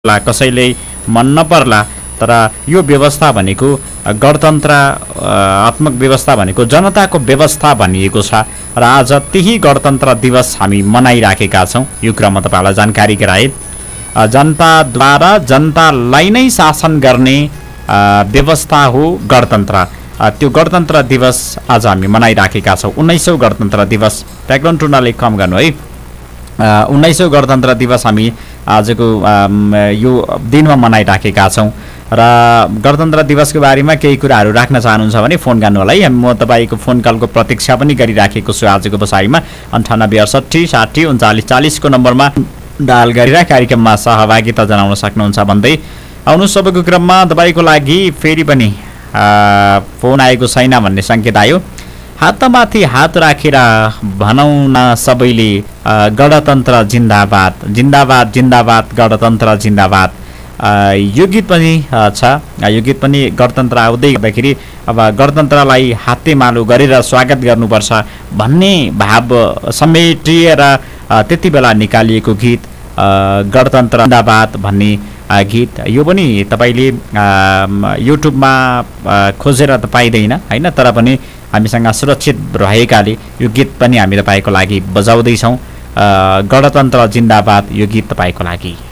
कसैले मन नपर्ला तर यो व्यवस्था भनेको गणतन्त्रात्मक व्यवस्था भनेको जनताको व्यवस्था भनिएको छ र आज त्यही गणतन्त्र दिवस हामी मनाइराखेका छौँ। यो क्रममा तपाईँलाई जानकारी गराए जनताद्वारा जनतालाई नै शासन गर्ने व्यवस्था हो गणतन्त्र। त्यो गणतन्त्र दिवस आज हामी मनाइराखेका छौँ। 19औं गणतन्त्र दिवस ब्याकग्राउन्ड टुर्नाले कम गर्नु है। 19औं गणतन्त्र दिवस हामी आजको यो दिनमा मनाइराखेका छौँ र गणतन्त्र दिवसको बारेमा केही कुराहरू राख्न चाहनुहुन्छ भने फोन गर्नु होला है। म तपाईँको फोन कलको प्रतीक्षा पनि गरिराखेको छु। आजको बसाइमा 98 68 60 39 40 को नम्बरमा डायल गरेर कार्यक्रममा सहभागिता जनाउन सक्नुहुन्छ भन्दै आउनु। सबैको क्रममा तपाईँको लागि फेरि पनि फोन आएको छैन भन्ने सङ्केत आयो। हातमाथि हात राखेर भनौँ न सबैले गणतन्त्र जिन्दाबाद जिन्दाबाद जिन्दाबाद गणतन्त्र जिन्दाबाद। यो गीत पनि छ। यो गीत पनि गणतन्त्र आउँदै गर्दाखेरि अब गणतन्त्रलाई हातेमालो गरेर स्वागत गर्नुपर्छ भन्ने भाव समेटिएर त्यति बेला निकालिएको गीत गणतन्त्र जिन्दाबाद भन्ने गीत। यो पनि तपाईँले युट्युबमा खोजेर त पाइँदैन होइन, तर पनि हामीसँग सुरक्षित रहेकाले यो गीत पनि हामी तपाईँको लागि बजाउँदैछौँ। गणतन्त्र जिन्दाबाद यो गीत तपाईँको लागि।